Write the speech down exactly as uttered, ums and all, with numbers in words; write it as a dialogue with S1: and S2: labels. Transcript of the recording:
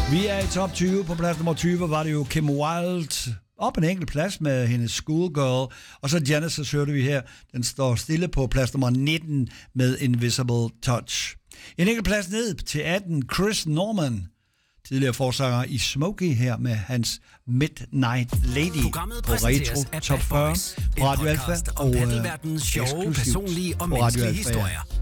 S1: Vi er i top tyve. På plads nummer tyve var det jo Kim Wilde op en enkelt plads med hendes Schoolgirl. Og så Genesis hørte vi her. Den står stille på plads nummer nitten med Invisible Touch. En enkelt plads ned til atten. Chris Norman, tidligere forsanger i Smokey, her med hans Midnight Lady på Retro Top fyrre på Radio Alpha og eksklusivt på Radio Alpha.